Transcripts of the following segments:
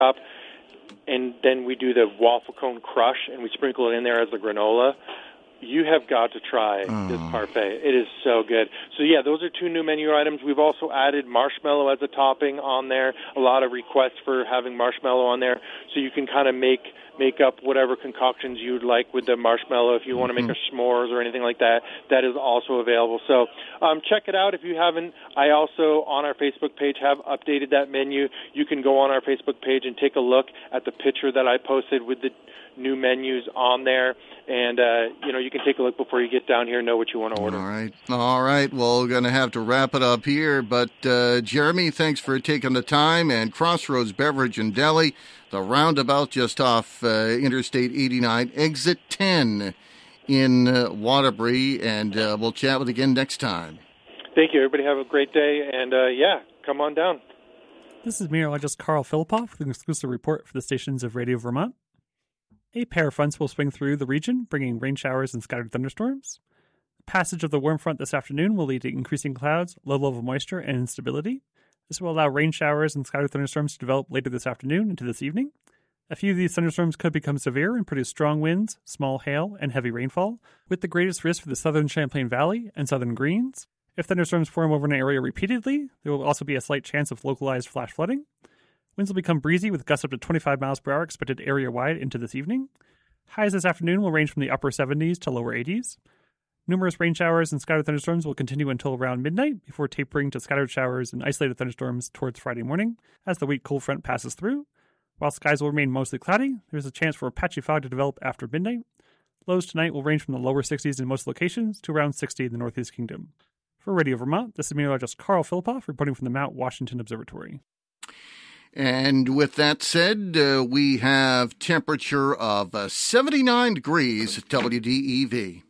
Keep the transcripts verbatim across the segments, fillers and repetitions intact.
up, and then we do the waffle cone crush, and we sprinkle it in there as the granola. You have got to try oh. this parfait. It is so good. So, yeah, those are two new menu items. We've also added marshmallow as a topping on there. A lot of requests for having marshmallow on there. So you can kind of make make up whatever concoctions you'd like with the marshmallow. If you want to make Mm-hmm. a s'mores or anything like that, that is also available. So um, check it out if you haven't. I also, on our Facebook page, have updated that menu. You can go on our Facebook page and take a look at the picture that I posted with the new menus on there, and uh, you know, you can take a look before you get down here and know what you want to order. All right. All right. Well, we're going to have to wrap it up here, but uh, Jeremy, thanks for taking the time, and Crossroads Beverage and Deli, the roundabout just off uh, Interstate eighty-nine, exit ten in uh, Waterbury, and uh, we'll chat with you again next time. Thank you. Everybody have a great day, and uh, yeah, come on down. This is meteorologist Carl Philippoff with an exclusive report for the stations of Radio Vermont. A pair of fronts will swing through the region, bringing rain showers and scattered thunderstorms. The passage of the warm front this afternoon will lead to increasing clouds, low-level moisture, and instability. This will allow rain showers and scattered thunderstorms to develop later this afternoon into this evening. A few of these thunderstorms could become severe and produce strong winds, small hail, and heavy rainfall, with the greatest risk for the southern Champlain Valley and southern Greens. If thunderstorms form over an area repeatedly, there will also be a slight chance of localized flash flooding. Winds will become breezy with gusts up to twenty-five miles per hour expected area-wide into this evening. Highs this afternoon will range from the upper seventies to lower eighties. Numerous rain showers and scattered thunderstorms will continue until around midnight before tapering to scattered showers and isolated thunderstorms towards Friday morning as the weak cold front passes through. While skies will remain mostly cloudy, there is a chance for a patchy fog to develop after midnight. Lows tonight will range from the lower sixties in most locations to around sixty in the Northeast Kingdom. For Radio Vermont, this is meteorologist Carl Philippoff reporting from the Mount Washington Observatory. And with that said, uh, we have temperature of uh, seventy-nine degrees at W D E V.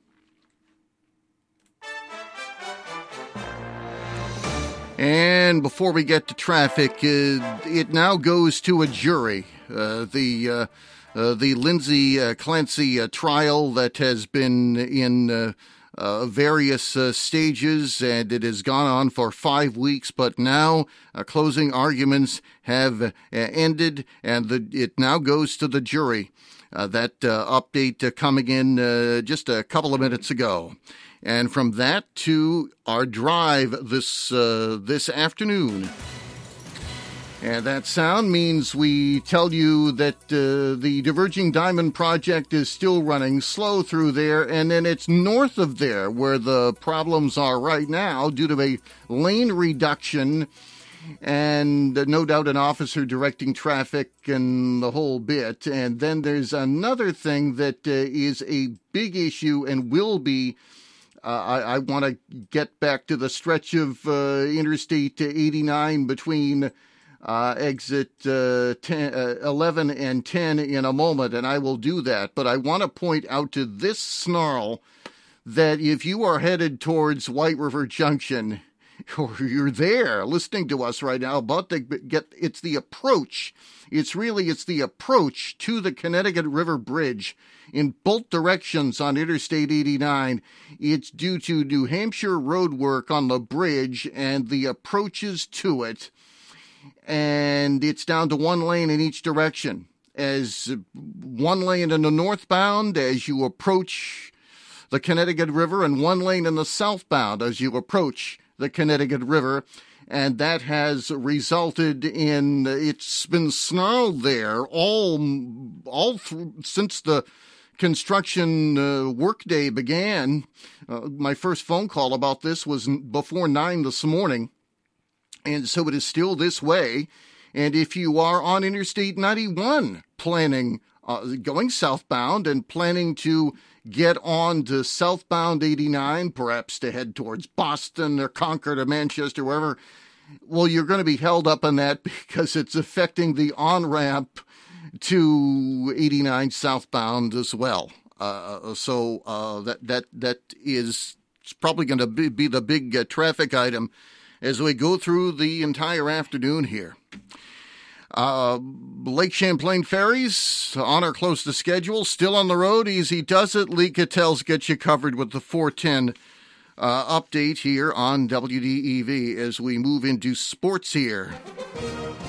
And before we get to traffic, uh, it now goes to a jury. Uh, the uh, uh, the Lindsay uh, Clancy uh, trial that has been in uh, uh, various uh, stages, and it has gone on for five weeks. But now uh, closing arguments have uh, ended, and the, it now goes to the jury. Uh, that uh, update uh, coming in uh, just a couple of minutes ago. And from that to our drive this uh, this afternoon. And that sound means we tell you that uh, the Diverging Diamond Project is still running slow through there, and then it's north of there where the problems are right now due to a lane reduction and uh, no doubt an officer directing traffic and the whole bit. And then there's another thing that uh, is a big issue and will be Uh, I, I want to get back to the stretch of uh, Interstate eighty-nine between uh, exit uh, ten, uh, eleven and ten in a moment, and I will do that. But I want to point out to this snarl that if you are headed towards White River Junction, or you're there listening to us right now, about to get, it's the approach. It's really, it's the approach to the Connecticut River Bridge in both directions on Interstate eighty-nine. It's due to New Hampshire road work on the bridge and the approaches to it. And it's down to one lane in each direction. As one lane in the northbound as you approach the Connecticut River, and one lane in the southbound as you approach the Connecticut River. And that has resulted in, it's been snarled there all, all th- since the construction uh, workday began. Uh, my first phone call about this was before nine this morning. And so it is still this way. And if you are on Interstate ninety-one planning, uh, going southbound and planning to get on to southbound eighty-nine, perhaps to head towards Boston or Concord or Manchester, wherever, well, you're going to be held up on that because it's affecting the on-ramp to eighty-nine southbound as well. Uh, so uh, that that that is probably going to be, be the big uh, traffic item as we go through the entire afternoon here. Uh, Lake Champlain ferries on or close to schedule, still on the road. Easy does it. Lee Cattell's get you covered with the four ten uh, update here on W D E V as we move into sports here.